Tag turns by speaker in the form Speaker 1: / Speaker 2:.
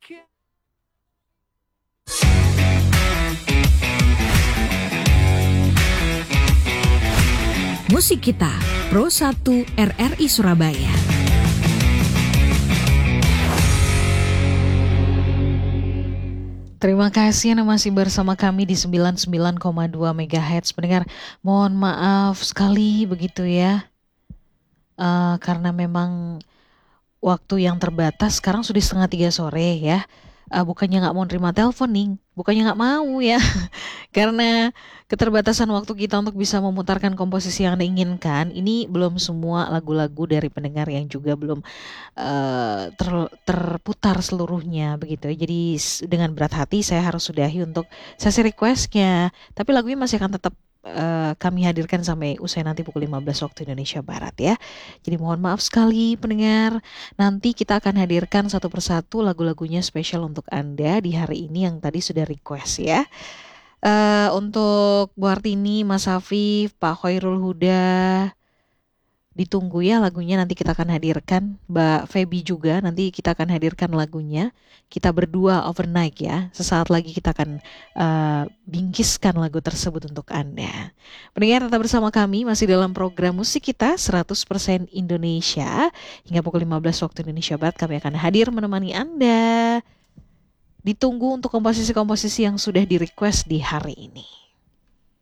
Speaker 1: Musik Kita, Pro 1 RRI Surabaya.
Speaker 2: Terima kasih Anda masih bersama kami di 99,2 MHz. Pendengar, mohon maaf sekali begitu ya. Karena memang waktu yang terbatas, sekarang sudah 2:30 sore ya. Bukannya nggak mau nerima telepon nih, bukannya nggak mau ya. Karena keterbatasan waktu kita untuk bisa memutarkan komposisi yang Anda inginkan, ini belum semua lagu-lagu dari pendengar yang juga belum terputar seluruhnya begitu ya. Jadi dengan berat hati saya harus sudahi untuk sesi requestnya. Tapi lagunya masih akan tetap kami hadirkan sampai usai nanti pukul 15 waktu Indonesia Barat ya. Jadi mohon maaf sekali pendengar. Nanti kita akan hadirkan satu persatu lagu-lagunya spesial untuk Anda di hari ini yang tadi sudah request ya. Untuk Bu Hartini, Mas Hafif, Pak Khairul Huda, ditunggu ya lagunya, nanti kita akan hadirkan. Mbak Feby juga nanti kita akan hadirkan lagunya. Kita berdua overnight ya. Sesaat lagi kita akan bingkiskan lagu tersebut untuk Anda. Pendengar tetap bersama kami masih dalam program Musik Kita 100% Indonesia. Hingga pukul 15 waktu Indonesia Barat kami akan hadir menemani Anda. Ditunggu untuk komposisi-komposisi yang sudah di request di hari ini.